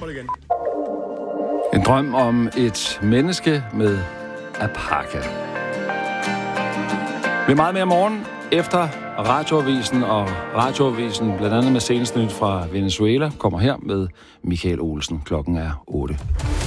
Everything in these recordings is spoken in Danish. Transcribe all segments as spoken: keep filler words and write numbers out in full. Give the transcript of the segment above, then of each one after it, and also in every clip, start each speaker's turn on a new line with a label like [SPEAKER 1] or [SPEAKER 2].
[SPEAKER 1] Prøv igen.
[SPEAKER 2] En drøm om et menneske med alpaka. Det bliver meget mere morgen efter radioavisen, og radioavisen, blandt andet med seneste nyt fra Venezuela, kommer her med Michael Olsen. Klokken er otte.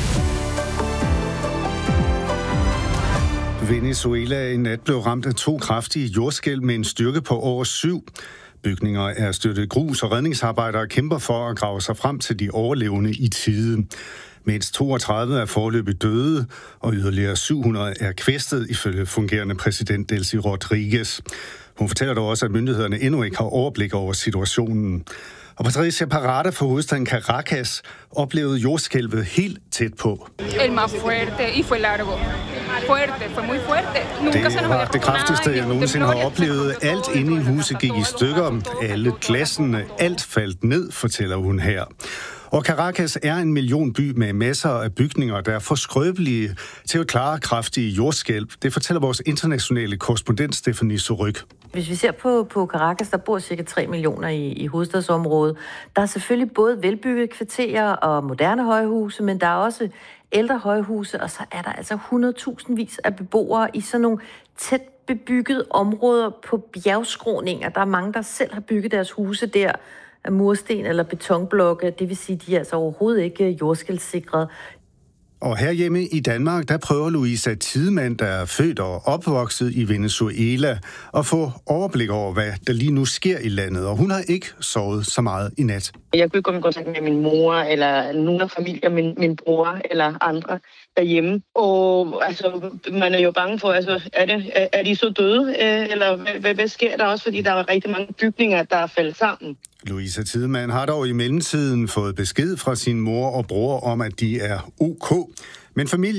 [SPEAKER 3] Venezuela i nat blev ramt af to kraftige jordskælv med en styrke på over syv. Bygninger er styrtet grus, og redningsarbejdere kæmper for at grave sig frem til de overlevende i tide. Mindst toogtredive er foreløbig døde, og yderligere syv hundrede er kvæstet, ifølge fungerende præsident Delcy Rodriguez. Hun fortæller dog også, at myndighederne endnu ikke har overblik over situationen. Og Patricia Parada fra hovedstaden Caracas oplevede jordskælvet helt tæt på.
[SPEAKER 4] El más fuerte y fue largo. Fuerte, fue muy fuerte. Nunca se nos
[SPEAKER 3] Det var det kraftigste, jeg nogensinde har oplevet. Alt inde i huset gik i stykker. Alle glassene, alt faldt ned, fortæller hun her. Og Caracas er en millionby med masser af bygninger, der er for skrøbelige til at klare kraftige jordskælv. Det fortæller vores internationale korrespondent Stephanie Suryk.
[SPEAKER 5] Hvis vi ser på, på Caracas, der bor cirka tre millioner i, i hovedstadsområdet. Der er selvfølgelig både velbyggede kvarterer og moderne højhuse, men der er også ældre højhuse, og så er der altså hundredtusindvis af beboere i sådan nogle tæt bebyggede områder på bjergskråninger. Der er mange, der selv har bygget deres huse der af mursten eller betonblokke. Det vil sige, at de er altså overhovedet ikke jordskælvssikret.
[SPEAKER 3] Og herhjemme i Danmark, der prøver Louisa Tidemand, der er født og opvokset i Venezuela, at få overblik over, hvad der lige nu sker i landet. Og hun har ikke sovet så meget i nat.
[SPEAKER 6] Jeg kunne komme i kontakt med min mor, eller nogle af familier, min, min bror eller andre derhjemme. Og altså, man er jo bange for, altså, er, det, er, er de så døde? Eller hvad, hvad sker der også? Fordi der er rigtig mange bygninger, der er faldet sammen.
[SPEAKER 3] Louisa Tidemand har dog i mellemtiden fået besked fra sin mor og bror om, at de er ok. Men familien